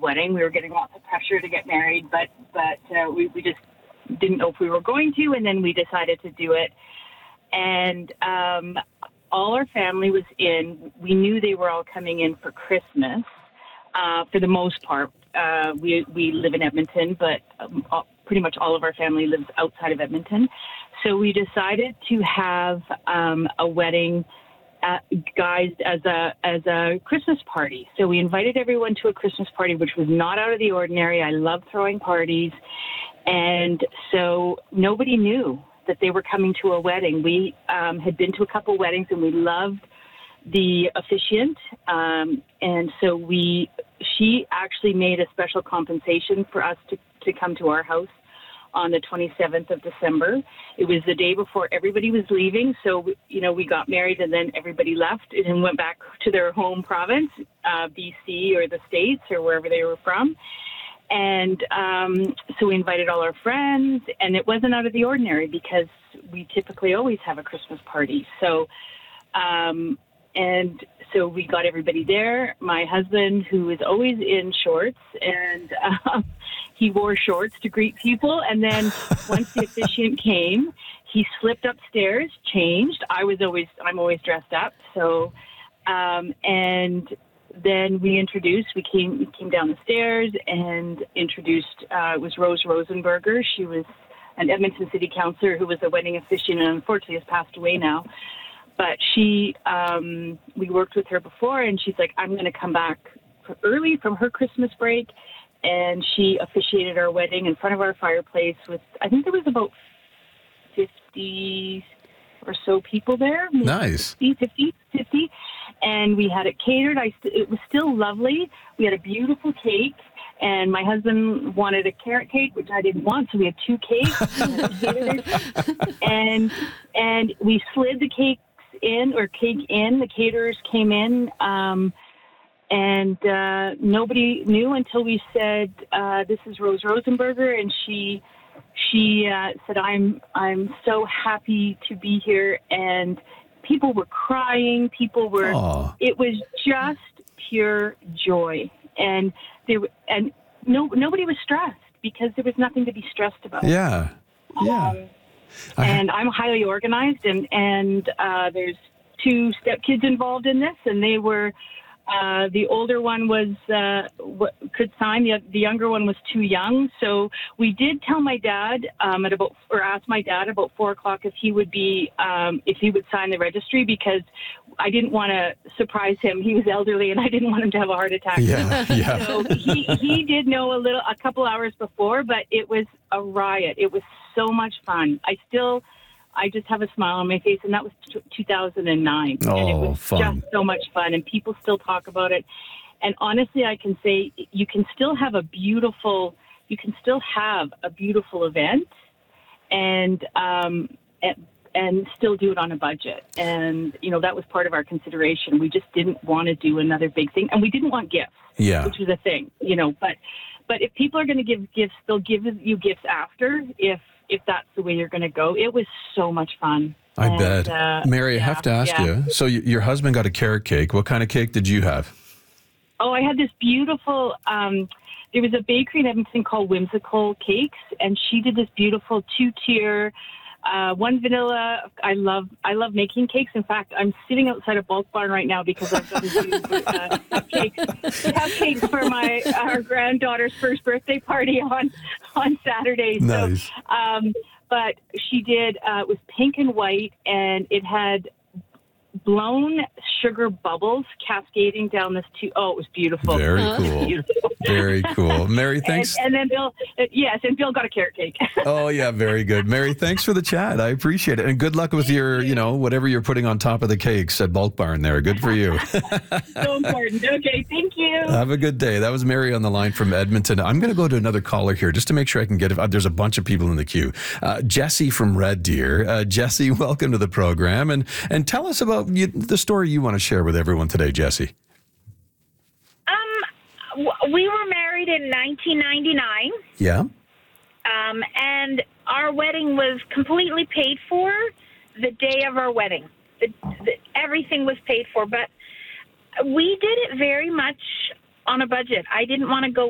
wedding. We were getting lots of pressure to get married, but we just didn't know if we were going to, and then we decided to do it. And all our family was in. We knew they were all coming in for Christmas, for the most part. We live in Edmonton, but pretty much all of our family lives outside of Edmonton. So we decided to have a wedding guised as a Christmas party. So we invited everyone to a Christmas party, which was not out of the ordinary. I love throwing parties. And so nobody knew that they were coming to a wedding. We had been to a couple weddings, and we loved the officiant. And so she actually made a special compensation for us to come to our house on the 27th of December. It was the day before everybody was leaving. So, we got married, and then everybody left and went back to their home province, BC or the States or wherever they were from. And so we invited all our friends, and it wasn't out of the ordinary because we typically always have a Christmas party. So, and so we got everybody there. My husband, who is always in shorts, and he wore shorts to greet people. And then once the officiant came, he slipped upstairs, changed. I'm always dressed up. So, and then we came down the stairs and introduced, it was Rose Rosenberger. She was an Edmonton City Councillor who was a wedding officiant and unfortunately has passed away now. But we worked with her before, and she's like, I'm going to come back early from her Christmas break. And she officiated our wedding in front of our fireplace with, I think there was about 50 or so people there. Nice. 50. And we had it catered. It was still lovely. We had a beautiful cake. And my husband wanted a carrot cake, which I didn't want, so we had two cakes. and we slid the cake in. The caterers came in, and nobody knew until we said, "This is Rose Rosenberger," and she said, "I'm so happy to be here," and people were crying. Aww. It was just pure joy. And nobody was stressed because there was nothing to be stressed about. Yeah. And I'm highly organized, and there's two stepkids involved in this, and they were, the older one could sign, the younger one was too young. So we did tell my dad asked my dad about 4:00 if he would sign the registry, because I didn't want to surprise him. He was elderly, and I didn't want him to have a heart attack. Yeah. So he did know a couple hours before, but it was a riot. It was so much fun. I just have a smile on my face, and that was 2009. Oh, and it was fun. just so much fun, and people still talk about it. And honestly, I can say you can still have a beautiful event, and still do it on a budget. And that was part of our consideration. We just didn't want to do another big thing, and we didn't want gifts, which was a thing, But if people are going to give gifts, they'll give you gifts after. If that's the way you're going to go. It was so much fun. I bet. Mary, I have to ask you. So your husband got a carrot cake. What kind of cake did you have? Oh, I had this beautiful, there was a bakery in Edmonton called Whimsical Cakes, and she did this beautiful 2-tier, one vanilla. I love making cakes. In fact, I'm sitting outside a Bulk Barn right now because I've got to do cupcakes for our granddaughter's first birthday party on Saturday. Nice. So, but she did. It was pink and white, and it had blown sugar bubbles cascading down this it was beautiful. Very cool. Beautiful. Very cool. Mary, thanks. And then Bill, Bill got a carrot cake. Oh, yeah, very good. Mary, thanks for the chat. I appreciate it. And good luck with your, whatever you're putting on top of the cakes at Bulk Barn there. Good for you. So important. Okay, thank you. Have a good day. That was Mary on the line from Edmonton. I'm going to go to another caller here just to make sure I can get it. There's a bunch of people in the queue. Jesse from Red Deer. Jesse, welcome to the program. And tell us about the story you want to share with everyone today, Jesse. We were married in 1999. Yeah. And our wedding was completely paid for the day of our wedding. Everything was paid for, but we did it very much on a budget. I didn't want to go